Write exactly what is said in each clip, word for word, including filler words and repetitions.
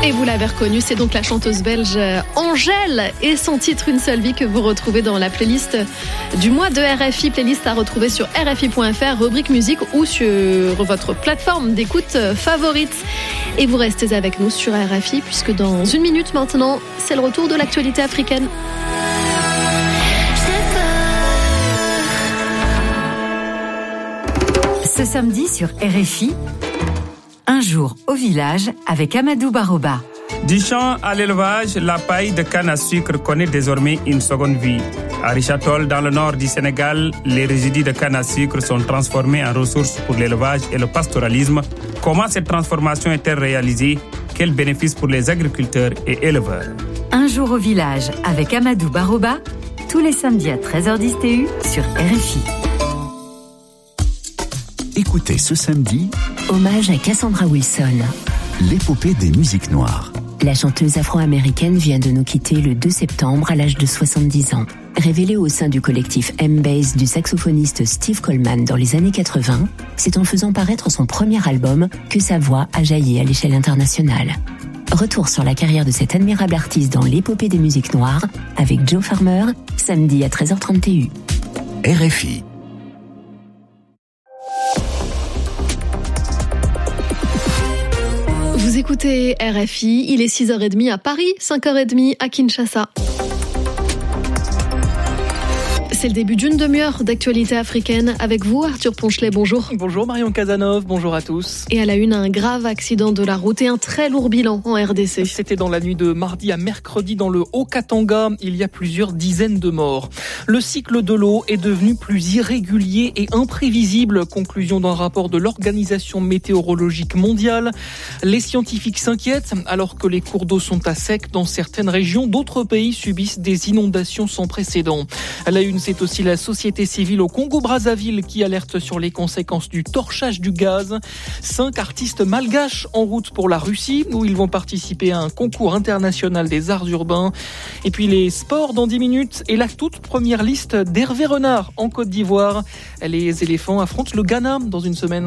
Et vous l'avez reconnu, c'est donc la chanteuse belge Angèle et son titre Une seule vie que vous retrouvez dans la playlist du mois de R F I, playlist à retrouver sur R F I point F R, rubrique musique ou sur votre plateforme d'écoute favorite. Et vous restez avec nous sur R F I puisque dans une minute maintenant, c'est le retour de l'actualité africaine. Ce samedi sur R F I, un jour au village avec Amadou Baroba. Du champ à l'élevage, la paille de canne à sucre connaît désormais une seconde vie. À Richard-Toll, dans le nord du Sénégal, les résidus de canne à sucre sont transformés en ressources pour l'élevage et le pastoralisme. Comment cette transformation est-elle réalisée? Quels bénéfices pour les agriculteurs et éleveurs? Un jour au village avec Amadou Baroba, tous les samedis à treize heures dix T U sur R F I. Écoutez ce samedi, hommage à Cassandra Wilson, l'épopée des musiques noires. La chanteuse afro-américaine vient de nous quitter le deux septembre à l'âge de soixante-dix ans. Révélée au sein du collectif M-Bass du saxophoniste Steve Coleman dans les années quatre-vingts, c'est en faisant paraître son premier album que sa voix a jailli à l'échelle internationale. Retour sur la carrière de cette admirable artiste dans l'épopée des musiques noires avec Joe Farmer, samedi à treize heures trente T U. R F I. Vous écoutez R F I, il est six heures trente à Paris, cinq heures trente à Kinshasa. C'est le début d'une demi-heure d'actualité africaine avec vous, Arthur Ponchelet, bonjour. Bonjour Marion Casanov, bonjour à tous. Et à la une, un grave accident de la route et un très lourd bilan en R D C. C'était dans la nuit de mardi à mercredi dans le Haut-Katanga. Il y a plusieurs dizaines de morts. Le cycle de l'eau est devenu plus irrégulier et imprévisible. Conclusion d'un rapport de l'Organisation météorologique mondiale. Les scientifiques s'inquiètent alors que les cours d'eau sont à sec dans certaines régions. D'autres pays subissent des inondations sans précédent. À la une, c'est aussi la société civile au Congo-Brazzaville qui alerte sur les conséquences du torchage du gaz. Cinq artistes malgaches en route pour la Russie où ils vont participer à un concours international des arts urbains. Et puis les sports dans dix minutes et la toute première liste d'Hervé Renard en Côte d'Ivoire. Les éléphants affrontent le Ghana dans une semaine.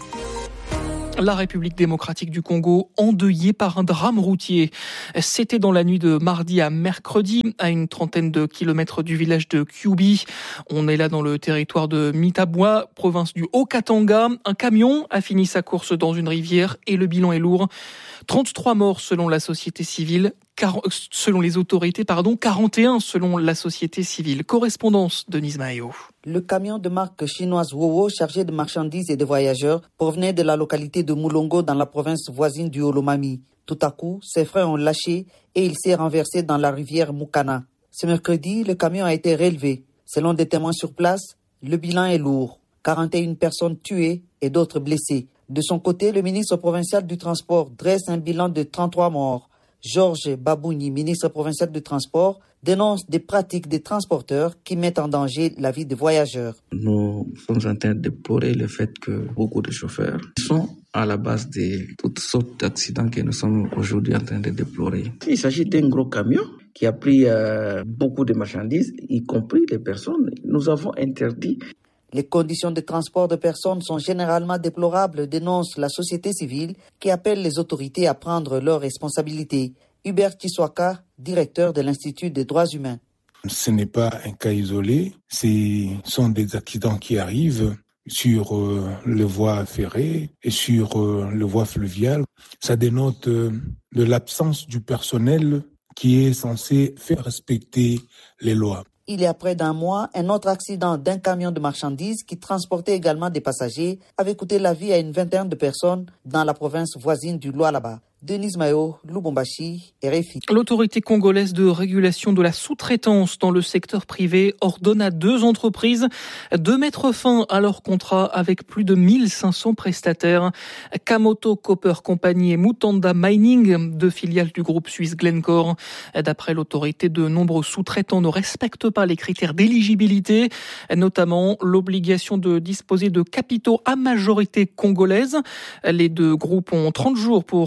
La République démocratique du Congo, endeuillée par un drame routier. C'était dans la nuit de mardi à mercredi, à une trentaine de kilomètres du village de Kyubi. On est là dans le territoire de Mitabwa, province du Haut-Katanga. Un camion a fini sa course dans une rivière et le bilan est lourd. trente-trois morts selon la société civile, selon les autorités, pardon, quarante et un selon la société civile. Correspondance de Denise Mayo. Le camion de marque chinoise Wowo, chargé de marchandises et de voyageurs, provenait de la localité de Moulongo dans la province voisine du Olomami. Tout à coup, ses freins ont lâché et il s'est renversé dans la rivière Mukana. Ce mercredi, le camion a été relevé. Selon des témoins sur place, le bilan est lourd. quarante et une personnes tuées et d'autres blessées. De son côté, le ministre provincial du Transport dresse un bilan de trente-trois morts. Georges Babouni, ministre provincial du Transport, dénonce des pratiques des transporteurs qui mettent en danger la vie des voyageurs. Nous sommes en train de déplorer le fait que beaucoup de chauffeurs sont à la base de toutes sortes d'accidents que nous sommes aujourd'hui en train de déplorer. Il s'agit d'un gros camion qui a pris euh, beaucoup de marchandises, y compris les personnes. Nous avons interdit. Les conditions de transport de personnes sont généralement déplorables, dénonce la société civile qui appelle les autorités à prendre leurs responsabilités. Hubert Tiswaka, directeur de l'Institut des droits humains. Ce n'est pas un cas isolé, ce sont des accidents qui arrivent sur euh, les voies ferrées et sur euh, les voies fluviales. Ça dénote euh, de l'absence du personnel qui est censé faire respecter les lois. Il y a près d'un mois, un autre accident d'un camion de marchandises qui transportait également des passagers avait coûté la vie à une vingtaine de personnes dans la province voisine du Lualaba. Denise Mayo, Lubumbashi, R F I. L'autorité congolaise de régulation de la sous-traitance dans le secteur privé ordonne à deux entreprises de mettre fin à leur contrat avec plus de mille cinq cents prestataires. Kamoto Copper Company et Mutanda Mining, deux filiales du groupe suisse Glencore. D'après l'autorité, de nombreux sous-traitants ne respectent pas les critères d'éligibilité, notamment l'obligation de disposer de capitaux à majorité congolaise. Les deux groupes ont trente jours pour régulariser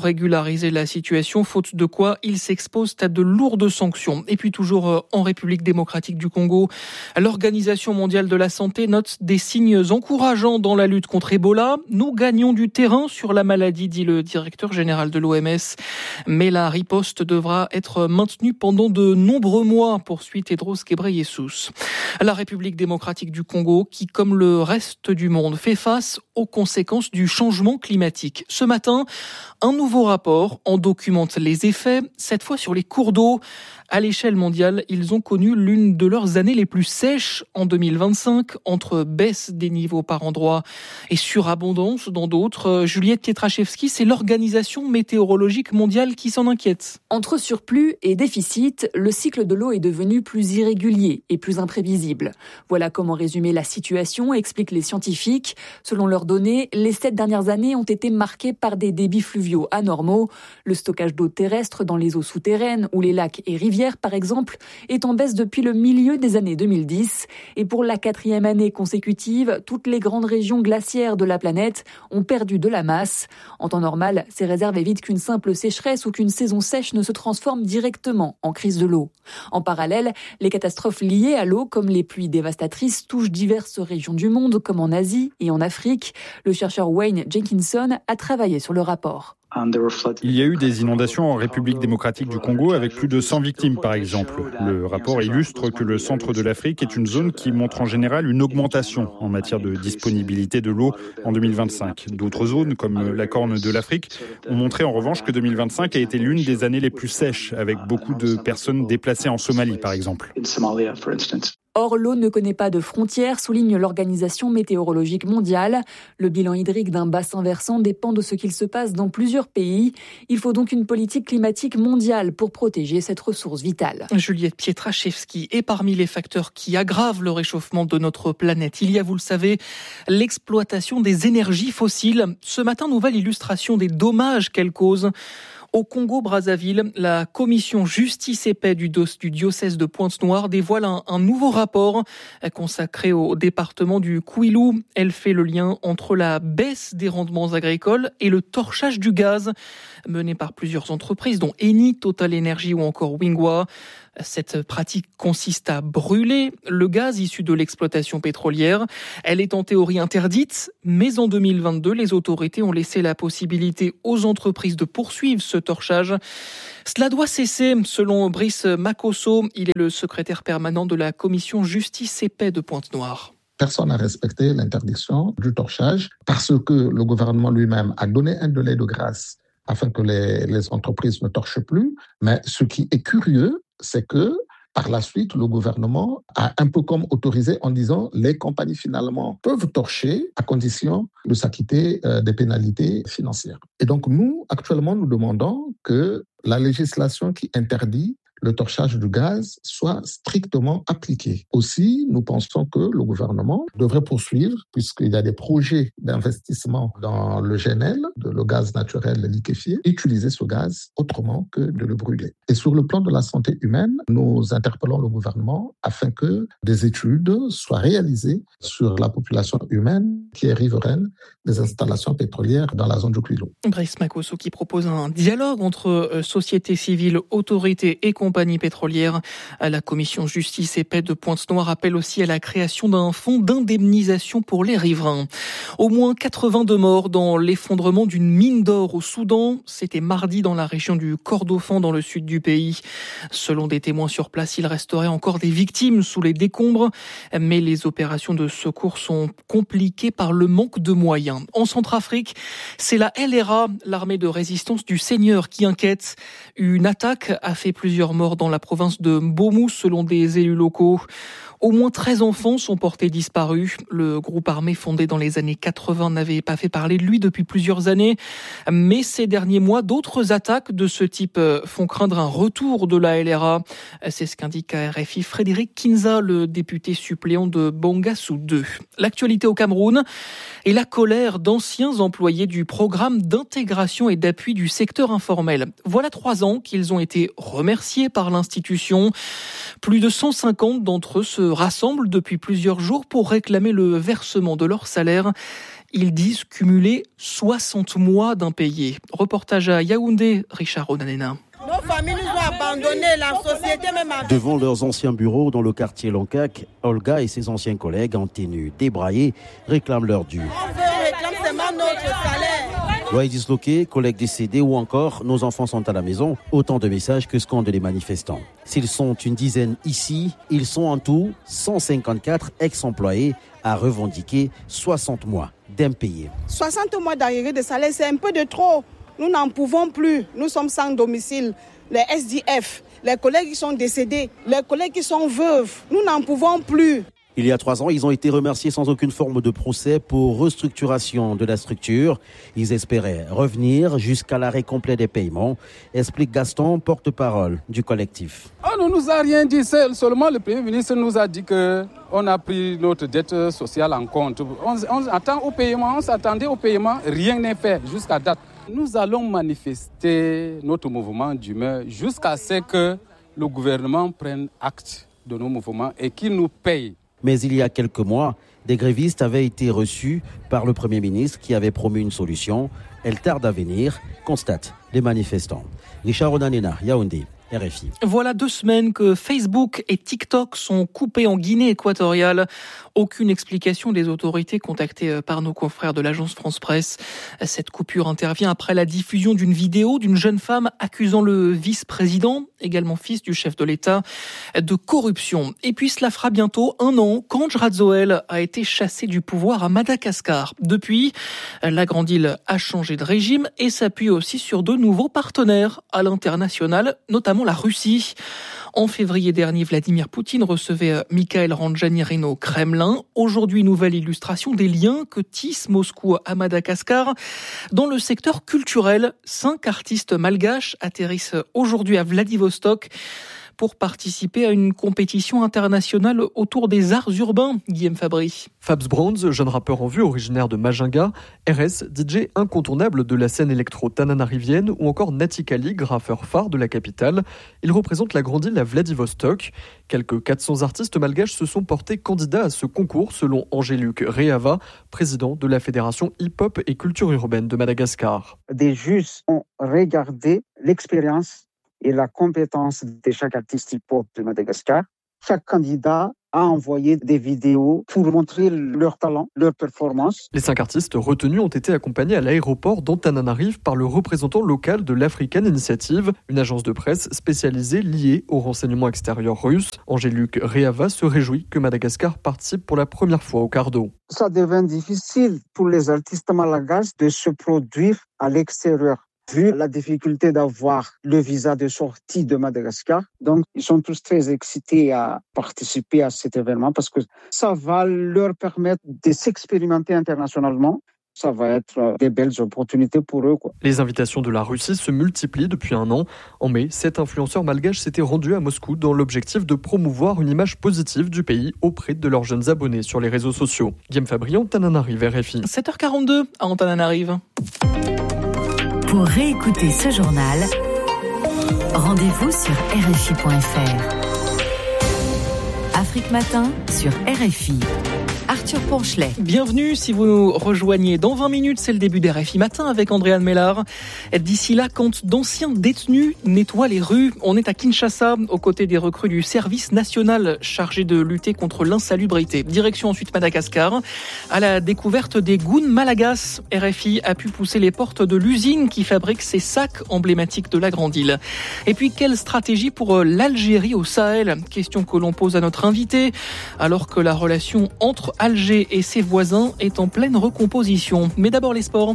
régulariser la situation, faute de quoi ils s'exposent à de lourdes sanctions. Et puis toujours en République démocratique du Congo, l'Organisation mondiale de la santé note des signes encourageants dans la lutte contre Ebola. Nous gagnons du terrain sur la maladie, dit le directeur général de l'O M S. Mais la riposte devra être maintenue pendant de nombreux mois, poursuit Tedros Ghebreyesus. La République démocratique du Congo, qui, comme le reste du monde, fait face aux conséquences du changement climatique. Ce matin, un nouveau rapport en documente les effets, cette fois sur les cours d'eau. À l'échelle mondiale, ils ont connu l'une de leurs années les plus sèches en deux mille vingt-cinq, entre baisse des niveaux par endroits et surabondance dans d'autres. Juliette Pietraszewski, c'est l'Organisation météorologique mondiale qui s'en inquiète. Entre surplus et déficit, le cycle de l'eau est devenu plus irrégulier et plus imprévisible. Voilà comment résumer la situation, expliquent les scientifiques. Selon leurs données, les sept dernières années ont été marquées par des débits fluviaux anormaux. Le stockage d'eau terrestre dans les eaux souterraines ou les lacs et rivières, par exemple, est en baisse depuis le milieu des années deux mille dix. Et pour la quatrième année consécutive, toutes les grandes régions glaciaires de la planète ont perdu de la masse. En temps normal, ces réserves évitent qu'une simple sécheresse ou qu'une saison sèche ne se transforme directement en crise de l'eau. En parallèle, les catastrophes liées à l'eau, comme les pluies dévastatrices, touchent diverses régions du monde, comme en Asie et en Afrique. Le chercheur Wayne Jenkinson a travaillé sur le rapport. Il y a eu des inondations en République démocratique du Congo avec plus de cent victimes par exemple. Le rapport illustre que le centre de l'Afrique est une zone qui montre en général une augmentation en matière de disponibilité de l'eau en deux mille vingt-cinq. D'autres zones, comme la Corne de l'Afrique, ont montré en revanche que deux mille vingt-cinq a été l'une des années les plus sèches, avec beaucoup de personnes déplacées en Somalie par exemple. Or, l'eau ne connaît pas de frontières, souligne l'Organisation météorologique mondiale. Le bilan hydrique d'un bassin versant dépend de ce qu'il se passe dans plusieurs pays. Il faut donc une politique climatique mondiale pour protéger cette ressource vitale. Juliette Pietraszewski est parmi les facteurs qui aggravent le réchauffement de notre planète. Il y a, vous le savez, l'exploitation des énergies fossiles. Ce matin, nouvelle illustration des dommages qu'elles causent. Au Congo-Brazzaville, la commission Justice et Paix du, du diocèse de Pointe-Noire dévoile un, un nouveau rapport consacré au département du Kwilu. Elle fait le lien entre la baisse des rendements agricoles et le torchage du gaz mené par plusieurs entreprises, dont Eni, Total Energy ou encore Wingwa. Cette pratique consiste à brûler le gaz issu de l'exploitation pétrolière. Elle est en théorie interdite, mais en deux mille vingt-deux, les autorités ont laissé la possibilité aux entreprises de poursuivre ce torchage. Cela doit cesser, selon Brice Makosso. Il est le secrétaire permanent de la commission Justice et Paix de Pointe-Noire. Personne n'a respecté l'interdiction du torchage parce que le gouvernement lui-même a donné un délai de grâce afin que les, les entreprises ne torchent plus. Mais ce qui est curieux, c'est que par la suite, le gouvernement a un peu comme autorisé en disant les compagnies finalement peuvent torcher à condition de s'acquitter euh, des pénalités financières. Et donc nous, actuellement, nous demandons que la législation qui interdit le torchage du gaz soit strictement appliqué. Aussi, nous pensons que le gouvernement devrait poursuivre, puisqu'il y a des projets d'investissement dans le G N L, de le gaz naturel liquéfié, utiliser ce gaz autrement que de le brûler. Et sur le plan de la santé humaine, nous interpellons le gouvernement afin que des études soient réalisées sur la population humaine qui est riveraine des installations pétrolières dans la zone du Kwilu. Brice Makosso qui propose un dialogue entre société civile, autorités et compagnies pétrolières. La commission Justice et Paix de Pointe-Noire appelle aussi à la création d'un fonds d'indemnisation pour les riverains. Au moins quatre-vingt-deux morts dans l'effondrement d'une mine d'or au Soudan. C'était mardi dans la région du Kordofan, dans le sud du pays. Selon des témoins sur place, il resterait encore des victimes sous les décombres. Mais les opérations de secours sont compliquées par le manque de moyens. En Centrafrique, c'est la L R A, l'armée de résistance du Seigneur, qui inquiète. Une attaque a fait plusieurs morts dans la province de Mbomou, selon des élus locaux. Au moins treize enfants sont portés disparus. Le groupe armé fondé dans les années quatre-vingts n'avait pas fait parler de lui depuis plusieurs années. Mais ces derniers mois, d'autres attaques de ce type font craindre un retour de la L R A. C'est ce qu'indique à R F I Frédéric Kinza, le député suppléant de Bangassou deux. L'actualité au Cameroun et la colère d'anciens employés du programme d'intégration et d'appui du secteur informel. Voilà trois ans qu'ils ont été remerciés par l'institution. Plus de cent cinquante d'entre eux se rassemblent depuis plusieurs jours pour réclamer le versement de leur salaire. Ils disent cumuler soixante mois d'impayés. Reportage à Yaoundé, Richard Onanena. Nos familles nous ont abandonnés, la société même a... Devant leurs anciens bureaux dans le quartier Loncac, Olga et ses anciens collègues en tenue débraillée réclament leur dû. On veut réclamer seulement notre salaire. Loyer disloqué, collègues décédés ou encore nos enfants sont à la maison, autant de messages que scandent les manifestants. S'ils sont une dizaine ici, ils sont en tout cent cinquante-quatre ex-employés à revendiquer soixante mois d'impayés. soixante mois d'arriérés de salaire, c'est un peu de trop. Nous n'en pouvons plus. Nous sommes sans domicile. Les S D F, les collègues qui sont décédés, les collègues qui sont veuves, nous n'en pouvons plus. Il y a trois ans, ils ont été remerciés sans aucune forme de procès pour restructuration de la structure. Ils espéraient revenir jusqu'à l'arrêt complet des paiements, explique Gaston, porte-parole du collectif. On ne nous a rien dit, seulement le Premier ministre nous a dit qu'on a pris notre dette sociale en compte. On, on attend au paiement, on s'attendait au paiement, rien n'est fait jusqu'à date. Nous allons manifester notre mouvement d'humeur jusqu'à ce que le gouvernement prenne acte de nos mouvements et qu'il nous paye. Mais il y a quelques mois, des grévistes avaient été reçus par le Premier ministre qui avait promis une solution. Elle tarde à venir, constatent les manifestants. Richard Onanena, Yaoundé. R F I. Voilà deux semaines que Facebook et TikTok sont coupés en Guinée équatoriale. Aucune explication des autorités contactées par nos confrères de l'agence France Presse. Cette coupure intervient après la diffusion d'une vidéo d'une jeune femme accusant le vice-président, également fils du chef de l'État, de corruption. Et puis cela fera bientôt un an qu'Ange Radzoel a été chassé du pouvoir à Madagascar. Depuis, la Grande Île a changé de régime et s'appuie aussi sur de nouveaux partenaires à l'international, notamment la Russie. En février dernier, Vladimir Poutine recevait Mikhail Randjanirin au Kremlin. Aujourd'hui, nouvelle illustration des liens que tisse Moscou à Madagascar. Dans le secteur culturel, cinq artistes malgaches atterrissent aujourd'hui à Vladivostok pour participer à une compétition internationale autour des arts urbains. Guillaume Fabry. Fabs Bronze, jeune rappeur en vue originaire de Majinga, R S, D J incontournable de la scène électro-tananarivienne ou encore Nati Kali, graffeur phare de la capitale. Il représente la grande île à Vladivostok. Quelques quatre cents artistes malgaches se sont portés candidats à ce concours selon Angéluc Réava, président de la Fédération hip-hop et culture urbaine de Madagascar. Des juges ont regardé l'expérience et la compétence de chaque artiste hip-hop de Madagascar. Chaque candidat a envoyé des vidéos pour montrer leur talent, leur performance. Les cinq artistes retenus ont été accompagnés à l'aéroport d'Antananarive par le représentant local de l'African Initiative, une agence de presse spécialisée liée au renseignement extérieur russe. Angéluc Réava se réjouit que Madagascar participe pour la première fois au Cardo. Ça devient difficile pour les artistes malagasy de se produire à l'extérieur. Vu la difficulté d'avoir le visa de sortie de Madagascar, donc ils sont tous très excités à participer à cet événement parce que ça va leur permettre de s'expérimenter internationalement. Ça va être des belles opportunités pour eux, quoi. Les invitations de la Russie se multiplient depuis un an. En mai, sept influenceurs malgaches s'étaient rendus à Moscou dans l'objectif de promouvoir une image positive du pays auprès de leurs jeunes abonnés sur les réseaux sociaux. Guillaume Fabry, Antananarive, R F I. sept heures quarante-deux à Antananarive. Pour réécouter ce journal, rendez-vous sur R F I point F R. Afrique Matin sur R F I. Arthur Ponchelet. Bienvenue si vous nous rejoignez. Dans vingt minutes, c'est le début d'R F I Matin avec Andréane Mellard. D'ici là, quand d'anciens détenus nettoient les rues, on est à Kinshasa, aux côtés des recrues du service national chargé de lutter contre l'insalubrité. Direction ensuite Madagascar, à la découverte des goons malagas. R F I a pu pousser les portes de l'usine qui fabrique ces sacs emblématiques de la Grande Île. Et puis, quelle stratégie pour l'Algérie au Sahel? Question que l'on pose à notre invité, alors que la relation entre Alger et ses voisins est en pleine recomposition. Mais d'abord les sports.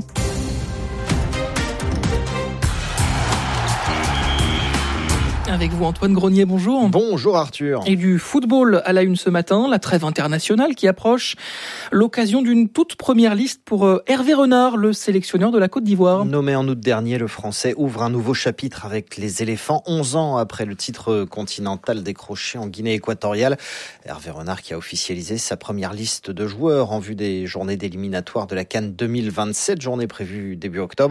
Avec vous Antoine Grenier, bonjour. Bonjour Arthur. Et du football à la une ce matin, la trêve internationale qui approche, l'occasion d'une toute première liste pour Hervé Renard, le sélectionneur de la Côte d'Ivoire. Nommé en août dernier, le Français ouvre un nouveau chapitre avec les éléphants, onze ans après le titre continental décroché en Guinée équatoriale. Hervé Renard qui a officialisé sa première liste de joueurs en vue des journées d'éliminatoires de la CAN deux mille vingt-sept, journée prévue début octobre.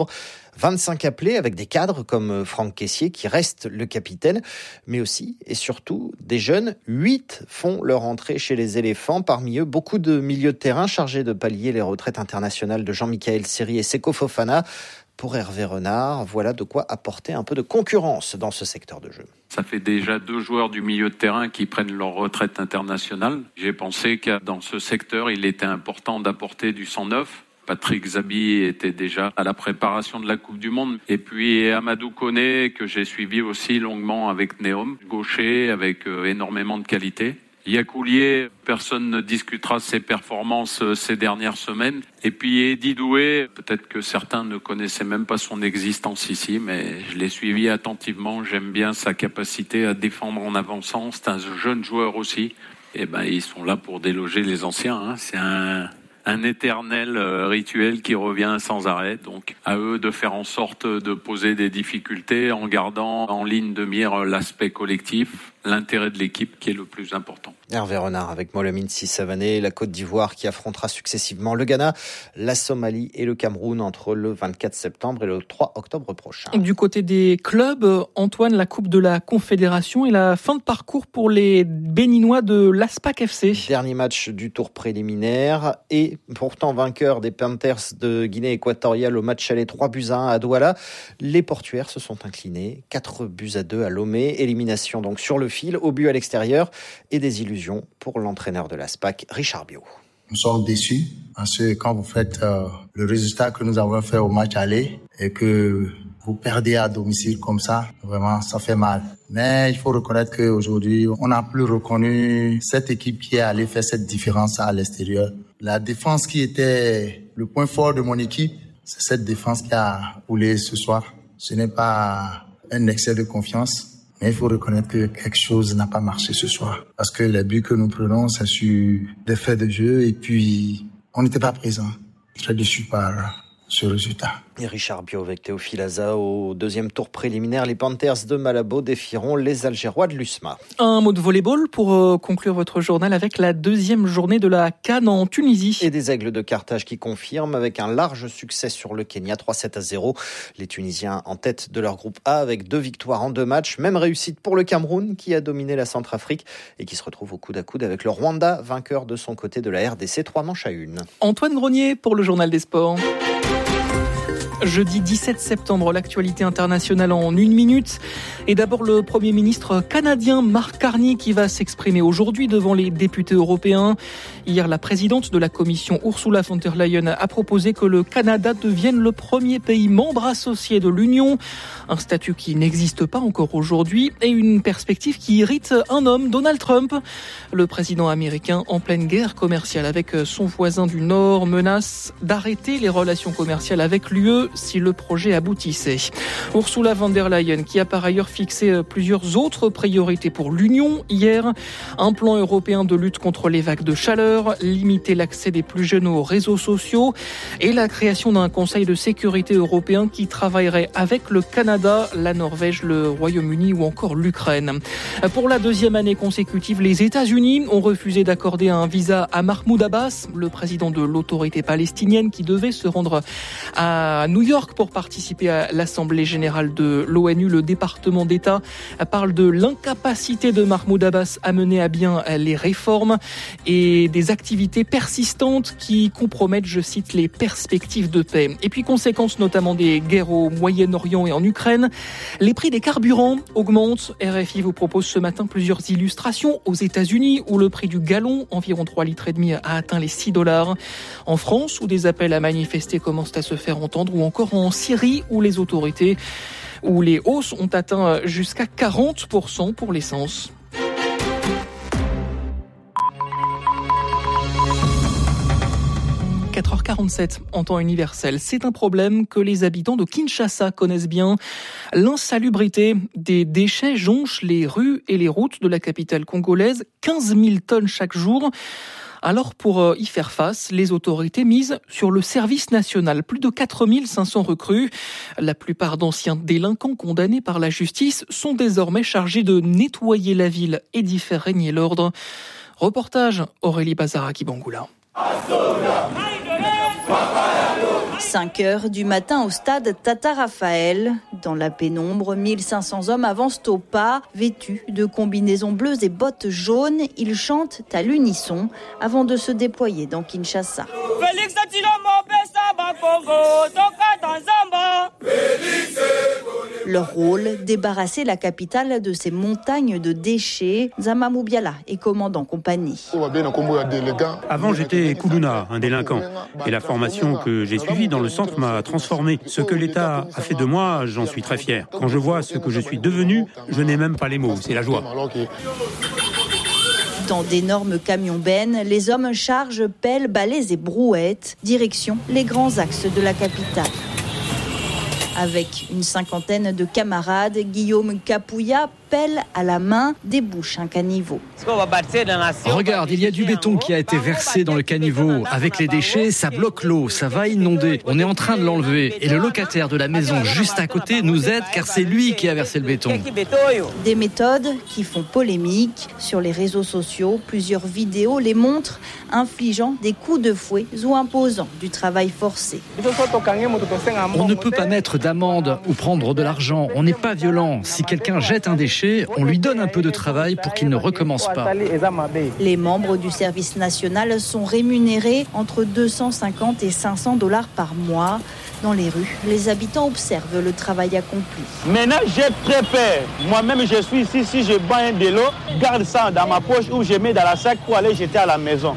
vingt-cinq appelés avec des cadres comme Franck Caissier qui reste le capitaine, mais aussi et surtout des jeunes. Huit font leur entrée chez les éléphants. Parmi eux, beaucoup de milieux de terrain chargés de pallier les retraites internationales de Jean-Michel Seri et Seko Fofana. Pour Hervé Renard, voilà de quoi apporter un peu de concurrence dans ce secteur de jeu. Ça fait déjà deux joueurs du milieu de terrain qui prennent leur retraite internationale. J'ai pensé que dans ce secteur, il était important d'apporter du sang neuf. Patrick Zabi était déjà à la préparation de la Coupe du Monde. Et puis Amadou Koné, que j'ai suivi aussi longuement avec Neom, gaucher, avec euh, énormément de qualité. Yakoulier, personne ne discutera de ses performances ces dernières semaines. Et puis Eddy Doué, peut-être que certains ne connaissaient même pas son existence ici, mais je l'ai suivi attentivement. J'aime bien sa capacité à défendre en avançant. C'est un jeune joueur aussi. Et ben, ils sont là pour déloger les anciens. Hein. C'est un... un éternel rituel qui revient sans arrêt. Donc, à eux de faire en sorte de poser des difficultés en gardant en ligne de mire l'aspect collectif, l'intérêt de l'équipe qui est le plus important. Hervé Renard avec Molamine Sissavané, la Côte d'Ivoire qui affrontera successivement le Ghana, la Somalie et le Cameroun entre le vingt-quatre septembre et le trois octobre prochain. Du côté des clubs, Antoine, la Coupe de la Confédération et la fin de parcours pour les Béninois de l'Aspac F C. Dernier match du tour préliminaire et pourtant vainqueur des Panthers de Guinée équatoriale au match aller trois buts à un à Douala. Les Portuaires se sont inclinés quatre buts à deux à Lomé. Élimination donc sur le fil, au but à l'extérieur et des illusions pour l'entraîneur de l'Aspac, Richard Bio. Nous sommes déçus parce que quand vous faites euh, le résultat que nous avons fait au match aller et que vous perdez à domicile comme ça, vraiment ça fait mal. Mais il faut reconnaître qu'aujourd'hui, on n'a plus reconnu cette équipe qui est allée faire cette différence à l'extérieur. La défense qui était le point fort de mon équipe, c'est cette défense qui a roulé ce soir. Ce n'est pas un excès de confiance. Mais il faut reconnaître que quelque chose n'a pas marché ce soir. Parce que les buts que nous prenons, c'est sur des faits de jeu et puis on n'était pas présent. Très déçu par ce résultat. Et Richard Bio avec Théophile Aza au deuxième tour préliminaire. Les Panthers de Malabo défieront les Algérois de l'U S M A. Un mot de volleyball pour euh, conclure votre journal avec la deuxième journée de la CAN en Tunisie. Et des Aigles de Carthage qui confirment avec un large succès sur le Kenya, trois sept à zéro. Les Tunisiens en tête de leur groupe A avec deux victoires en deux matchs. Même réussite pour le Cameroun qui a dominé la Centrafrique et qui se retrouve au coude à coude avec le Rwanda, vainqueur de son côté de la R D C, trois manches à une. Antoine Grenier pour le journal des sports. Jeudi dix-sept septembre, l'actualité internationale en une minute. Et d'abord le Premier ministre canadien Mark Carney qui va s'exprimer aujourd'hui devant les députés européens. Hier, la présidente de la Commission Ursula von der Leyen a proposé que le Canada devienne le premier pays membre associé de l'Union. Un statut qui n'existe pas encore aujourd'hui et une perspective qui irrite un homme, Donald Trump. Le président américain en pleine guerre commerciale avec son voisin du Nord menace d'arrêter les relations commerciales avec l'U E si le projet aboutissait. Ursula von der Leyen qui a par ailleurs fixé plusieurs autres priorités pour l'Union hier. Un plan européen de lutte contre les vagues de chaleur, limiter l'accès des plus jeunes aux réseaux sociaux et la création d'un conseil de sécurité européen qui travaillerait avec le Canada, la Norvège, le Royaume-Uni ou encore l'Ukraine. Pour la deuxième année consécutive, les États-Unis ont refusé d'accorder un visa à Mahmoud Abbas, le président de l'autorité palestinienne qui devait se rendre à New York pour participer à l'Assemblée générale de l'ONU. Le département d'État parle de l'incapacité de Mahmoud Abbas à mener à bien les réformes et des activités persistantes qui compromettent, je cite, les perspectives de paix. Et puis, conséquence notamment des guerres au Moyen-Orient et en Ukraine, les prix des carburants augmentent. R F I vous propose ce matin plusieurs illustrations aux États-Unis où le prix du gallon, environ trois litres et demi, a atteint les six dollars. En France, où des appels à manifester commencent à se faire entendre, ou encore en Syrie, où les autorités, où les hausses ont atteint jusqu'à quarante pour cent pour l'essence. quatre heures quarante-sept en temps universel. C'est un problème que les habitants de Kinshasa connaissent bien. L'insalubrité des déchets jonche les rues et les routes de la capitale congolaise. quinze mille tonnes chaque jour. Alors pour y faire face, les autorités misent sur le service national. Plus de quatre mille cinq cents recrues. La plupart d'anciens délinquants condamnés par la justice sont désormais chargés de nettoyer la ville et d'y faire régner l'ordre. Reportage Aurélie Bazaraki-Bangoula. cinq heures du matin au stade Tata Raphaël. Dans la pénombre, mille cinq cents hommes avancent au pas. Vêtus de combinaisons bleues et bottes jaunes, ils chantent à l'unisson avant de se déployer dans Kinshasa. Félix Leur rôle, débarrasser la capitale de ces montagnes de déchets. Zama Moubiala est commandant compagnie. Avant, j'étais Koulouna, un délinquant. Et la formation que j'ai suivie dans le centre m'a transformé. Ce que l'État a fait de moi, j'en suis très fier. Quand je vois ce que je suis devenu, je n'ai même pas les mots, c'est la joie. Dans d'énormes camions-bennes, les hommes chargent pelles, balais et brouettes. Direction les grands axes de la capitale. Avec une cinquantaine de camarades, Guillaume Capouya, pelle à la main, débouche un caniveau. Regarde, il y a du béton qui a été versé dans le caniveau. Avec les déchets, ça bloque l'eau, ça va inonder. On est en train de l'enlever. Et le locataire de la maison juste à côté nous aide car c'est lui qui a versé le béton. Des méthodes qui font polémique. Sur les réseaux sociaux, plusieurs vidéos les montrent, infligeant des coups de fouet ou imposant du travail forcé. On ne peut pas mettre d'amende ou prendre de l'argent. On n'est pas violent. Si quelqu'un jette un déchet, on lui donne un peu de travail pour qu'il ne recommence pas. Les membres du service national sont rémunérés entre deux cent cinquante et cinq cents dollars par mois. Dans les rues, les habitants observent le travail accompli. Maintenant, j'ai très peur. Moi-même, je suis ici. Si je bois un de l'eau, garde ça dans ma poche ou je mets dans la sac pour aller jeter à la maison.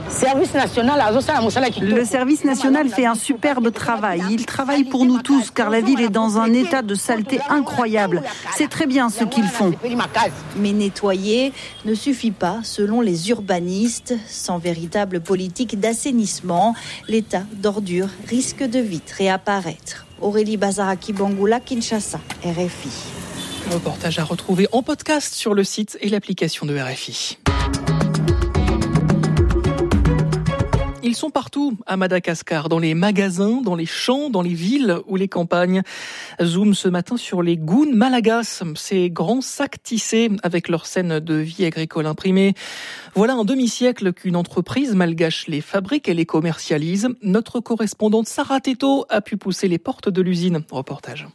Le service national fait un superbe travail. Il travaille pour nous tous car la ville est dans un état de saleté incroyable. C'est très bien ce qu'ils font. Mais nettoyer ne suffit pas, selon les urbanistes. Sans véritable politique d'assainissement, l'état d'ordure risque de vite réapparaître. Aurélie Bazaraki Bangoula, Kinshasa, R F I. Reportage à retrouver en podcast sur le site et l'application de R F I. Ils sont partout à Madagascar, dans les magasins, dans les champs, dans les villes ou les campagnes. Zoom ce matin sur les goons malagas, ces grands sacs tissés avec leur scène de vie agricole imprimée. Voilà un demi-siècle qu'une entreprise malgache les fabrique et les commercialise. Notre correspondante Sarah Teto a pu pousser les portes de l'usine. Reportage.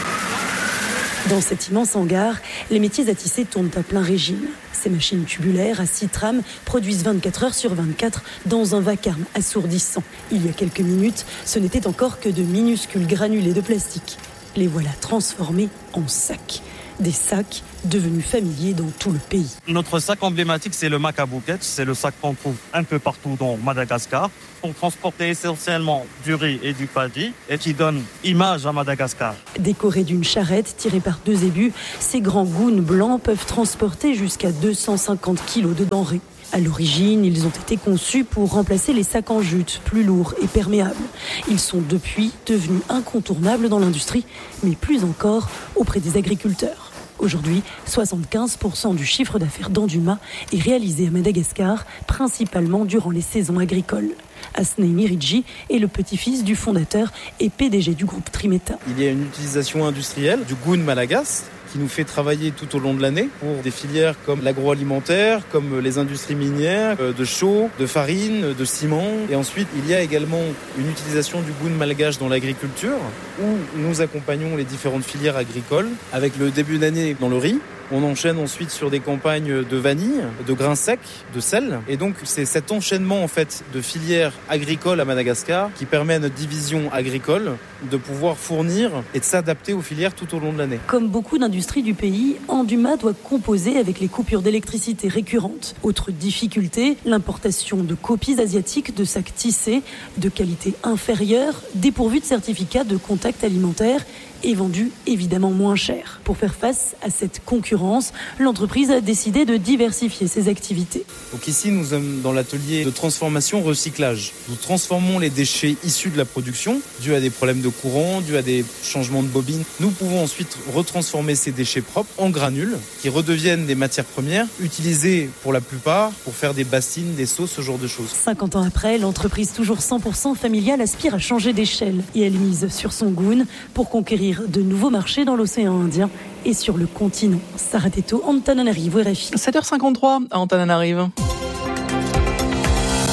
Dans cet immense hangar, les métiers à tisser tournent à plein régime. Ces machines tubulaires à six trames produisent vingt-quatre heures sur vingt-quatre dans un vacarme assourdissant. Il y a quelques minutes, ce n'était encore que de minuscules granulés de plastique. Les voilà transformés en sacs. Des sacs devenus familiers dans tout le pays. Notre sac emblématique, c'est le Macabouquet. C'est le sac qu'on trouve un peu partout dans Madagascar pour transporter essentiellement du riz et du paddy et qui donne image à Madagascar. Décorés d'une charrette tirée par deux ébus, ces grands goons blancs peuvent transporter jusqu'à deux cent cinquante kilos de denrées. À l'origine, ils ont été conçus pour remplacer les sacs en jute, plus lourds et perméables. Ils sont depuis devenus incontournables dans l'industrie, mais plus encore auprès des agriculteurs. Aujourd'hui, soixante-quinze pour cent du chiffre d'affaires d'Anduma est réalisé à Madagascar, principalement durant les saisons agricoles. Asnei Miridji est le petit-fils du fondateur et P D G du groupe Trimeta. Il y a une utilisation industrielle du goon malagas qui nous fait travailler tout au long de l'année pour des filières comme l'agroalimentaire, comme les industries minières, de chaux, de farine, de ciment. Et ensuite, il y a également une utilisation du goon malgache dans l'agriculture où nous accompagnons les différentes filières agricoles avec le début d'année dans le riz. On enchaîne ensuite sur des campagnes de vanille, de grains secs, de sel. Et donc, c'est cet enchaînement en fait de filières agricoles à Madagascar qui permet à notre division agricole de pouvoir fournir et de s'adapter aux filières tout au long de l'année. Comme beaucoup d'industries du pays, Anduma doit composer avec les coupures d'électricité récurrentes. Autre difficulté, l'importation de copies asiatiques de sacs tissés de qualité inférieure, dépourvus de certificat de contact alimentaire et vendus évidemment moins cher. Pour faire face à cette concurrence, l'entreprise a décidé de diversifier ses activités. Donc ici, nous sommes dans l'atelier de transformation recyclage. Nous transformons les déchets issus de la production, dus à des problèmes de courant, dus à des changements de bobines. Nous pouvons ensuite retransformer ces déchets propres en granules qui redeviennent des matières premières utilisées pour la plupart pour faire des bassines, des sauces, ce genre de choses. cinquante ans après, l'entreprise toujours cent pour cent familiale aspire à changer d'échelle et elle mise sur son goon pour conquérir de nouveaux marchés dans l'océan Indien et sur le continent. Sarah Teto, Antananarivo, R F I. sept heures cinquante-trois à Antananarivo.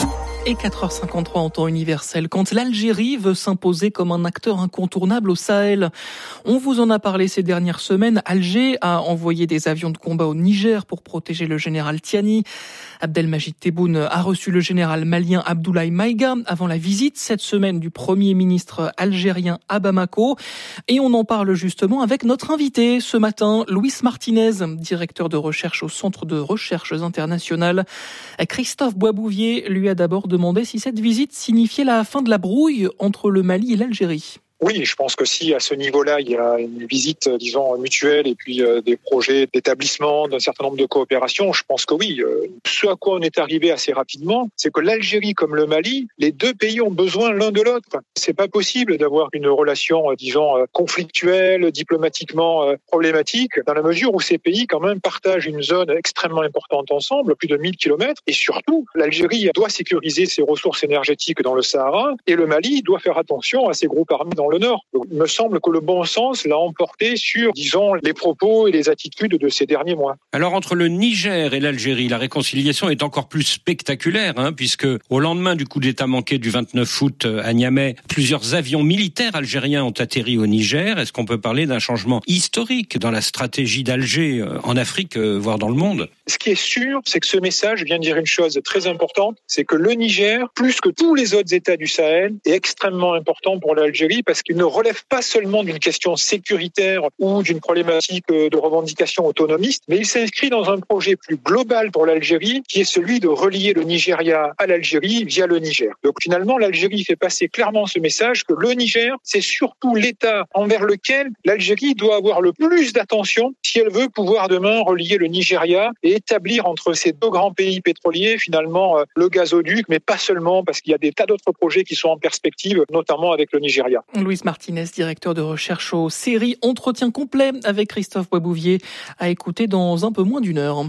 Et quatre heures cinquante-trois en temps universel, quand l'Algérie veut s'imposer comme un acteur incontournable au Sahel. On vous en a parlé ces dernières semaines. Alger a envoyé des avions de combat au Niger pour protéger le général Tiani. Abdelmajid Tebboune a reçu le général malien Abdoulaye Maïga avant la visite cette semaine du Premier ministre algérien à Bamako. Et on en parle justement avec notre invité ce matin, Luis Martinez, directeur de recherche au Centre de recherches internationales. Christophe Boisbouvier lui a d'abord demandé si cette visite signifiait la fin de la brouille entre le Mali et l'Algérie. Oui, je pense que si à ce niveau-là, il y a une visite, disons, mutuelle et puis euh, des projets d'établissement d'un certain nombre de coopérations, je pense que oui. Euh, ce à quoi on est arrivé assez rapidement, c'est que l'Algérie comme le Mali, les deux pays ont besoin l'un de l'autre. C'est pas possible d'avoir une relation, euh, disons, euh, conflictuelle, diplomatiquement euh, problématique, dans la mesure où ces pays, quand même, partagent une zone extrêmement importante ensemble, plus de mille kilomètres, et surtout, l'Algérie doit sécuriser ses ressources énergétiques dans le Sahara, et le Mali doit faire attention à ses groupes armés dans le Nord. Donc, il me semble que le bon sens l'a emporté sur, disons, les propos et les attitudes de ces derniers mois. Alors, entre le Niger et l'Algérie, la réconciliation est encore plus spectaculaire, hein, puisque au lendemain du coup d'État manqué du vingt-neuf août à Niamey, plusieurs avions militaires algériens ont atterri au Niger. Est-ce qu'on peut parler d'un changement historique dans la stratégie d'Alger en Afrique, voire dans le monde ? Ce qui est sûr, c'est que ce message vient dire une chose très importante, c'est que le Niger, plus que tous les autres États du Sahel, est extrêmement important pour l'Algérie parce qu'il ne relève pas seulement d'une question sécuritaire ou d'une problématique de revendication autonomiste, mais il s'inscrit dans un projet plus global pour l'Algérie qui est celui de relier le Nigeria à l'Algérie via le Niger. Donc finalement, l'Algérie fait passer clairement ce message que le Niger, c'est surtout l'État envers lequel l'Algérie doit avoir le plus d'attention si elle veut pouvoir demain relier le Nigeria et établir entre ces deux grands pays pétroliers finalement le gazoduc, mais pas seulement, parce qu'il y a des tas d'autres projets qui sont en perspective, notamment avec le Nigeria. Luis Martinez, directeur de recherche au C E R I. Entretien complet avec Christophe Boisbouvier à écouter dans un peu moins d'une heure.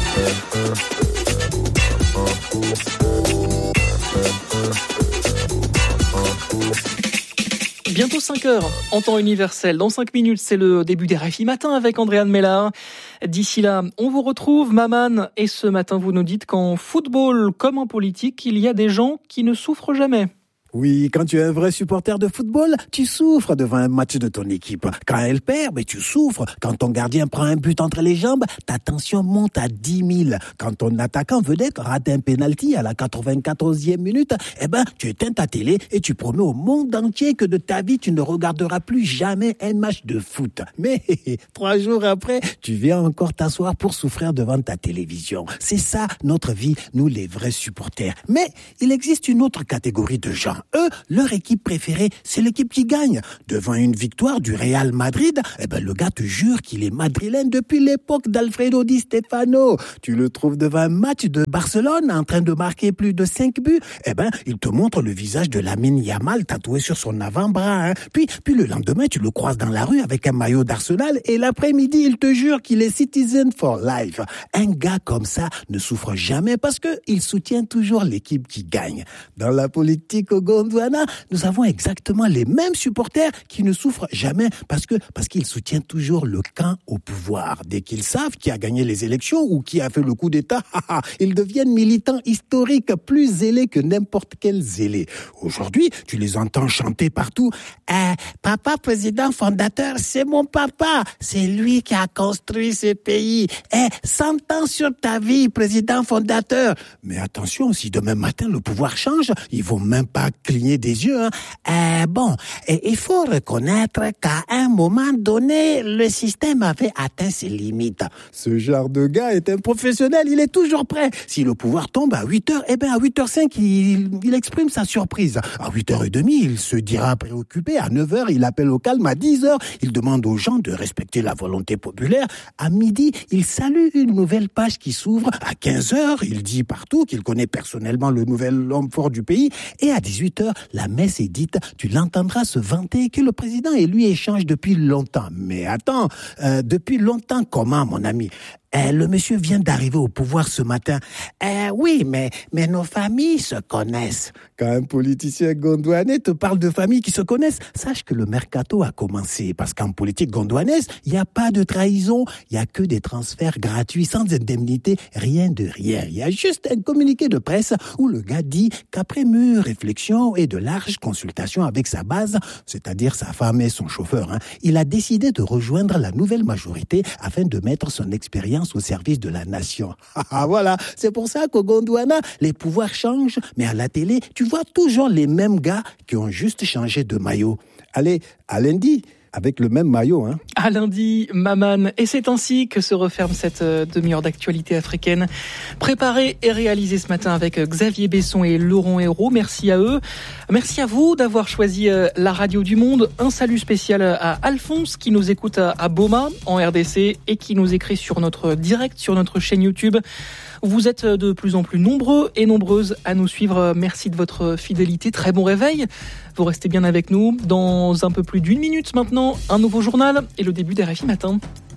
Bientôt cinq heures en temps universel. Dans cinq minutes, c'est le début des R F I Matin avec Andréane Mellard. D'ici là, on vous retrouve, Maman. Et ce matin, vous nous dites qu'en football comme en politique, il y a des gens qui ne souffrent jamais. Oui, quand tu es un vrai supporter de football, tu souffres devant un match de ton équipe. Quand elle perd, mais tu souffres. Quand ton gardien prend un but entre les jambes, ta tension monte à dix mille. Quand ton attaquant vedette rate un penalty à la quatre-vingt-quatorzième minute, eh ben, tu éteins ta télé et tu promets au monde entier que de ta vie, tu ne regarderas plus jamais un match de foot. Mais trois jours après, tu viens encore t'asseoir pour souffrir devant ta télévision. C'est ça, notre vie, nous les vrais supporters. Mais il existe une autre catégorie de gens. Eux, leur équipe préférée, c'est l'équipe qui gagne. Devant une victoire du Real Madrid, eh ben, le gars te jure qu'il est madrilène depuis l'époque d'Alfredo Di Stefano. Tu le trouves devant un match de Barcelone en train de marquer plus de cinq buts. Eh ben, il te montre le visage de Lamine Yamal tatoué sur son avant-bras, hein. Puis, puis le lendemain, tu le croises dans la rue avec un maillot d'Arsenal et l'après-midi, il te jure qu'il est citizen for life. Un gars comme ça ne souffre jamais parce que il soutient toujours l'équipe qui gagne. Dans la politique au Gondwana, nous avons exactement les mêmes supporters qui ne souffrent jamais parce que parce qu'ils soutiennent toujours le camp au pouvoir. Dès qu'ils savent qui a gagné les élections ou qui a fait le coup d'État, ils deviennent militants historiques plus zélés que n'importe quel zélé. Aujourd'hui, tu les entends chanter partout. Eh, papa président fondateur, c'est mon papa. C'est lui qui a construit ce pays. Eh, cent ans sur ta vie, président fondateur. Mais attention, si demain matin le pouvoir change, ils vont même pas cligner des yeux. Hein. Euh, bon, et il faut reconnaître qu'à un moment donné, le système avait atteint ses limites. Ce genre de gars est un professionnel, il est toujours prêt. Si le pouvoir tombe à huit heures, eh ben à huit heures cinq, il, il exprime sa surprise. À huit heures trente, il se dira préoccupé. À neuf heures, il appelle au calme. À dix heures, il demande aux gens de respecter la volonté populaire. À midi, il salue une nouvelle page qui s'ouvre. À quinze heures, il dit partout qu'il connaît personnellement le nouvel homme fort du pays. Et à dix-huit heures, la messe est dite. Tu l'entendras se vanter que le président et lui échangent depuis longtemps. Mais attends, euh, depuis longtemps comment, mon ami ? Eh, le monsieur vient d'arriver au pouvoir ce matin. Eh, oui, mais, mais nos familles se connaissent. Quand un politicien gondouanais te parle de familles qui se connaissent, sache que le mercato a commencé. Parce qu'en politique gondouanaise, il n'y a pas de trahison, il n'y a que des transferts gratuits, sans indemnité, rien de rien. Il y a juste un communiqué de presse où le gars dit qu'après mûre réflexion et de larges consultations avec sa base, c'est-à-dire sa femme et son chauffeur, hein, il a décidé de rejoindre la nouvelle majorité afin de mettre son expérience au service de la nation. Voilà, c'est pour ça qu'au Gondwana, les pouvoirs changent, mais à la télé, tu vois toujours les mêmes gars qui ont juste changé de maillot. Allez, à lundi, avec le même maillot. Hein. À lundi, Maman. Et c'est ainsi que se referme cette demi-heure d'actualité africaine. Préparée et réalisée ce matin avec Xavier Besson et Laurent Hérault. Merci à eux. Merci à vous d'avoir choisi la radio du monde. Un salut spécial à Alphonse qui nous écoute à Boma, en R D C, et qui nous écrit sur notre direct, sur notre chaîne YouTube. Vous êtes de plus en plus nombreux et nombreuses à nous suivre. Merci de votre fidélité. Très bon réveil. Vous restez bien avec nous. Dans un peu plus d'une minute maintenant, un nouveau journal et le début des R F I Matin.